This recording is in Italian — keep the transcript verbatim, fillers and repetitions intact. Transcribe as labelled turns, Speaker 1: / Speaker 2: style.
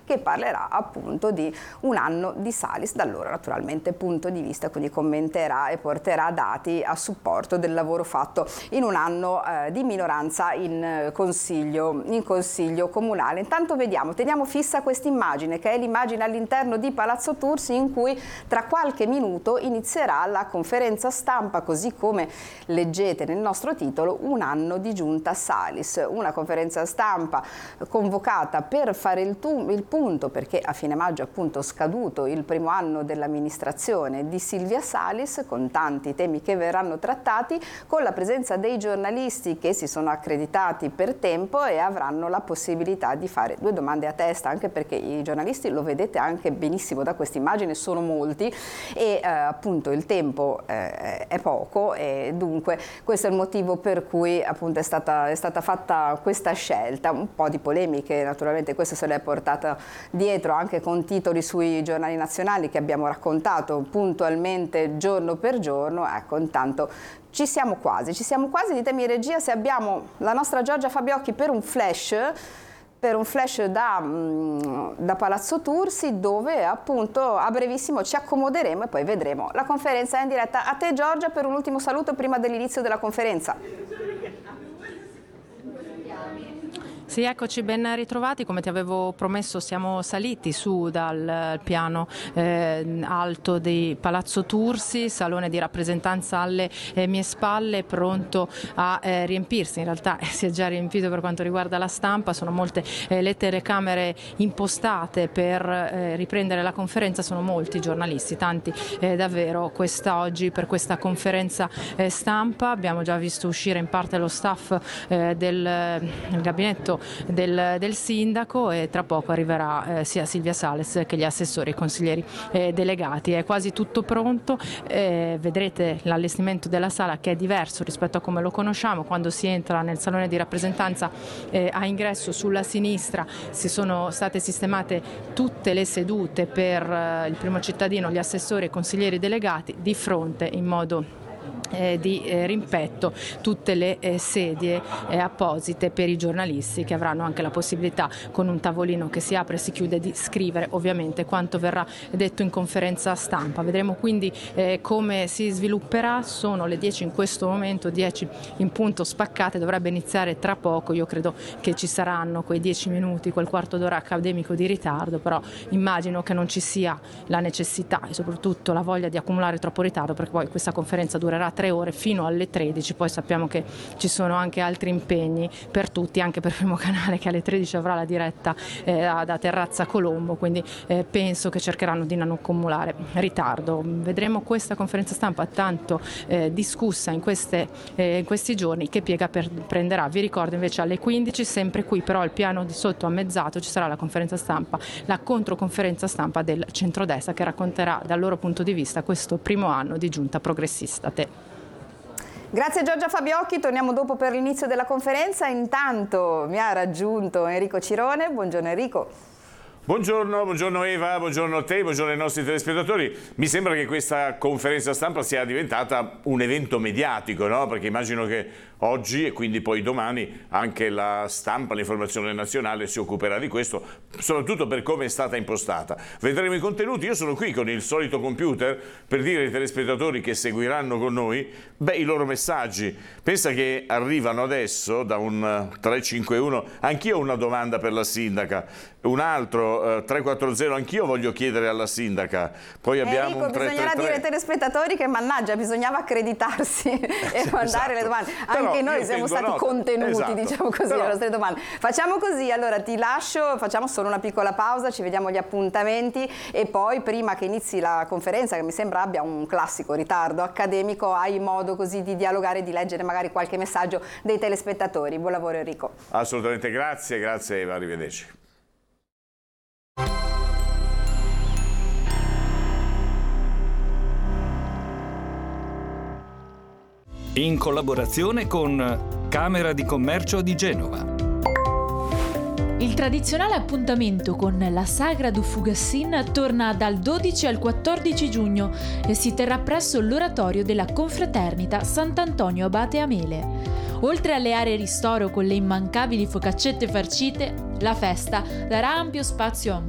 Speaker 1: che parlerà appunto di un anno di Salis dal loro naturalmente punto di vista, quindi commenterà e porterà dati a supporto del lavoro fatto in un anno eh, di minoranza in, eh, consiglio, in consiglio comunale. Intanto vediamo, teniamo fissa questa immagine, che è l'immagine all'interno di Palazzo Tursi, in cui tra qualche minuto inizierà la conferenza stampa, così come leggete nel nostro titolo, un anno di giunta Salis, una conferenza stampa convocata per fare il, tu, il punto, perché a fine maggio è appunto scaduto il primo anno dell'amministrazione di Silvia Salis, con tanti temi che verranno trattati, con la presenza dei giornalisti che si sono accreditati per tempo e avranno la possibilità di fare due domande a testa, anche perché i giornalisti, lo vedete anche benissimo da questa immagine, sono molti e eh, appunto il tempo eh, è poco, e dunque questo è il motivo per cui appunto è stata, è stata fatta questa scelta. Un po' di polemiche naturalmente questa se l'è portata dietro, anche con titoli sui giornali nazionali che abbiamo raccontato puntualmente giorno per giorno. Ecco, intanto ci siamo quasi, ci siamo quasi. Ditemi regia se abbiamo la nostra Giorgia Fabiocchi per un flash per un flash da, da Palazzo Tursi, dove appunto a brevissimo ci accomoderemo e poi vedremo la conferenza in diretta. A te Giorgia per un ultimo saluto prima dell'inizio della conferenza.
Speaker 2: Sì, eccoci ben ritrovati. Come ti avevo promesso, siamo saliti su dal piano eh, alto di Palazzo Tursi, salone di rappresentanza alle eh, mie spalle, pronto a eh, riempirsi. In realtà eh, si è già riempito per quanto riguarda la stampa, sono molte eh, le telecamere impostate per eh, riprendere la conferenza, sono molti giornalisti, tanti eh, davvero quest'oggi per questa conferenza eh, stampa. Abbiamo già visto uscire in parte lo staff eh, del, del gabinetto Del, del sindaco, e tra poco arriverà eh, sia Silvia Salis che gli assessori e consiglieri eh, delegati. È quasi tutto pronto, eh, vedrete l'allestimento della sala che è diverso rispetto a come lo conosciamo. Quando si entra nel salone di rappresentanza eh, a ingresso sulla sinistra si sono state sistemate tutte le sedute per eh, il primo cittadino, gli assessori e consiglieri delegati, di fronte in modo Eh, di eh, rimpetto tutte le eh, sedie eh, apposite per i giornalisti, che avranno anche la possibilità, con un tavolino che si apre e si chiude, di scrivere ovviamente quanto verrà detto in conferenza stampa. Vedremo quindi eh, come si svilupperà. Sono le dieci in questo momento, dieci in punto spaccate, dovrebbe iniziare tra poco. Io credo che ci saranno quei dieci minuti, quel quarto d'ora accademico di ritardo, però immagino che non ci sia la necessità e soprattutto la voglia di accumulare troppo ritardo, perché poi questa conferenza durerà tre ore fino alle tredici, poi sappiamo che ci sono anche altri impegni per tutti, anche per Primo Canale, che alle tredici avrà la diretta eh, da Terrazza Colombo, quindi eh, penso che cercheranno di non accumulare ritardo. Vedremo questa conferenza stampa tanto eh, discussa in, queste, eh, in questi giorni che piega per, prenderà. Vi ricordo invece alle quindici, sempre qui però al piano di sotto a mezzato, ci sarà la conferenza stampa, la controconferenza stampa del centrodestra, che racconterà dal loro punto di vista questo primo anno di giunta progressista. A te.
Speaker 1: Grazie Giorgia Fabiocchi, torniamo dopo per l'inizio della conferenza. Intanto mi ha raggiunto Enrico Cirone. Buongiorno Enrico.
Speaker 3: Buongiorno, buongiorno Eva, buongiorno a te, buongiorno ai nostri telespettatori. Mi sembra che questa conferenza stampa sia diventata un evento mediatico, no? Perché immagino che oggi e quindi poi domani anche la stampa, l'informazione nazionale si occuperà di questo, soprattutto per come è stata impostata. Vedremo i contenuti. Io sono qui con il solito computer per dire ai telespettatori che seguiranno con noi beh, i loro messaggi. Pensa che arrivano adesso da un tre cinque uno, anch'io ho una domanda per la sindaca, un altro uh, tre quattro zero, anch'io voglio chiedere alla sindaca. Poi abbiamo
Speaker 1: Enrico,
Speaker 3: un tre tre tre.
Speaker 1: Bisognerà dire ai telespettatori che mannaggia, bisognava accreditarsi e mandare
Speaker 3: esatto.
Speaker 1: le domande.
Speaker 3: Però
Speaker 1: anche noi siamo stati
Speaker 3: nota.
Speaker 1: contenuti,
Speaker 3: esatto.
Speaker 1: diciamo così,
Speaker 3: Però...
Speaker 1: alle nostre domande. Facciamo così, allora ti lascio, facciamo solo una piccola pausa, ci vediamo gli appuntamenti e poi prima che inizi la conferenza, che mi sembra abbia un classico ritardo accademico, hai modo così di dialogare e di leggere magari qualche messaggio dei telespettatori. Buon lavoro Enrico.
Speaker 3: Assolutamente, grazie, grazie Eva, arrivederci.
Speaker 4: In collaborazione con Camera di Commercio di Genova.
Speaker 5: Il tradizionale appuntamento con la Sagra du Fugassin torna dal dodici al quattordici giugno e si terrà presso l'oratorio della Confraternita Sant'Antonio Abate a Mele. Oltre alle aree ristoro con le immancabili focaccette farcite, la festa darà ampio spazio a